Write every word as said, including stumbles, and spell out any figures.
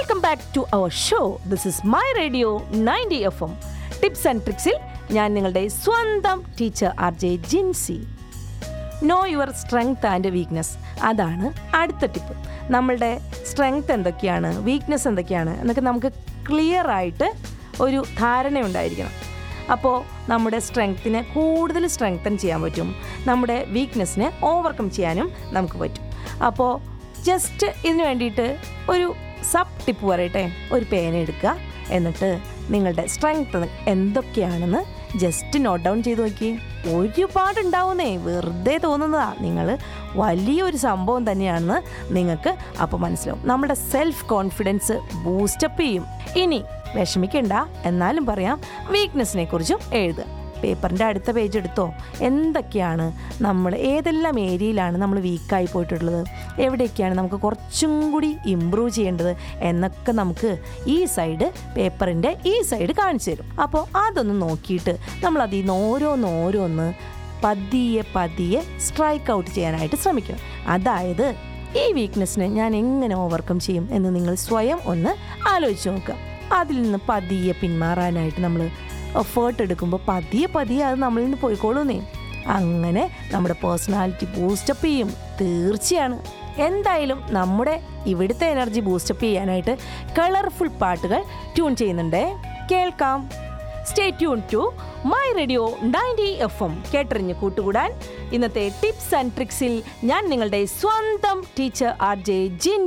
Welcome back to our show. This is my radio ninety F M. Tips and ട്രിക്സിൽ ഞാൻ നിങ്ങളുടെ സ്വന്തം teacher R J Jincy. No your strength and weakness, അതാണ് അടുത്ത tip. നമ്മളുടെ strength എന്തൊക്കെയാണ്, weakness എന്തൊക്കെയാണ് എന്നൊക്കെ നമുക്ക് ക്ലിയർ ആയിട്ട് ഒരു ധാരണ ഉണ്ടായിരിക്കണം. അപ്പോൾ നമ്മുടെ സ്ട്രെങ്ത്തിനെ കൂടുതൽ സ്ട്രെങ്തൻ ചെയ്യാൻ പറ്റും, നമ്മുടെ വീക്ക്നെസ്സിനെ ഓവർകം ചെയ്യാനും നമുക്ക് പറ്റും. അപ്പോൾ ജസ്റ്റ് ഇതിന് വേണ്ടിയിട്ട് ഒരു സബ് ടിപ്പ് പറയട്ടെ. ഒരു പേന എടുക്കുക, എന്നിട്ട് നിങ്ങളുടെ സ്ട്രെങ്ത് എന്തൊക്കെയാണെന്ന് ജസ്റ്റ് നോട്ട് ഡൗൺ ചെയ്ത് നോക്കി. ഒരുപാടുണ്ടാവുന്നേ, വെറുതെ തോന്നുന്നതാ. നിങ്ങൾ വലിയൊരു സംഭവം തന്നെയാണെന്ന് നിങ്ങൾക്ക് അപ്പോൾ മനസ്സിലാവും. നമ്മുടെ സെൽഫ് കോൺഫിഡൻസ് ബൂസ്റ്റപ്പ് ചെയ്യും. ഇനി വിഷമിക്കണ്ട, എന്നാലും പറയാം, വീക്ക്നെസ്സിനെ കുറിച്ചും എഴുതുക. പേപ്പറിൻ്റെ അടുത്ത പേജ് എടുത്തോ. എന്തൊക്കെയാണ് നമ്മൾ, ഏതെല്ലാം ഏരിയയിലാണ് നമ്മൾ വീക്കായി പോയിട്ടുള്ളത്, എവിടെയൊക്കെയാണ് നമുക്ക് കുറച്ചും കൂടി ഇമ്പ്രൂവ് ചെയ്യേണ്ടത് എന്നൊക്കെ നമുക്ക് ഈ സൈഡ്, പേപ്പറിൻ്റെ ഈ സൈഡ് കാണിച്ചു തരും. അപ്പോൾ അതൊന്ന് നോക്കിയിട്ട് നമ്മൾ അതിൽ നിന്ന് ഓരോന്ന് ഓരോന്ന് പതിയെ പതിയെ സ്ട്രൈക്ക് ഔട്ട് ചെയ്യാനായിട്ട് ശ്രമിക്കണം. അതായത് ഈ വീക്ക്നെസ്സിനെ ഞാൻ എങ്ങനെ ഓവർകം ചെയ്യും എന്ന് നിങ്ങൾ സ്വയം ഒന്ന് ആലോചിച്ച് നോക്കുക. അതിൽ നിന്ന് പതിയെ പിന്മാറാനായിട്ട് നമ്മൾ എഫേർട്ട് എടുക്കുമ്പോൾ പതിയെ പതിയെ അത് നമ്മളിൽ നിന്ന് പോയിക്കോളൂന്നേ. അങ്ങനെ നമ്മുടെ പേഴ്സണാലിറ്റി ബൂസ്റ്റപ്പ് ചെയ്യും, തീർച്ചയാണ്. എന്തായാലും നമ്മുടെ ഇവിടുത്തെ എനർജി ബൂസ്റ്റപ്പ് ചെയ്യാനായിട്ട് കളർഫുൾ പാട്ടുകൾ ട്യൂൺ ചെയ്യുന്നുണ്ടേ, കേൾക്കാം. Stay tune to my radio ninety F M. കേട്ടറിഞ്ഞ് കൂട്ടുകൂടാൻ ഇന്നത്തെ ടിപ്സ് ആൻഡ് ട്രിക്സിൽ ഞാൻ നിങ്ങളുടെ സ്വന്തം ടീച്ചർ ആർ ജെ ജിൻ